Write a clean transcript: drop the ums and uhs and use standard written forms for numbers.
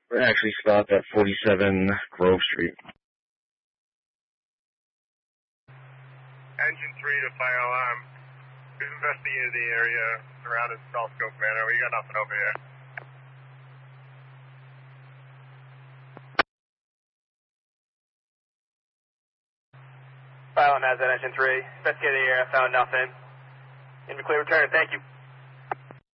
We're actually stopped at 47 Grove Street. Engine 3 to Fire Alarm. We've investigated the area surrounding Southscope Manor. We got nothing over here. Fire Alarm has that Engine 3. Investigated the area, found nothing. In the clear return, thank you.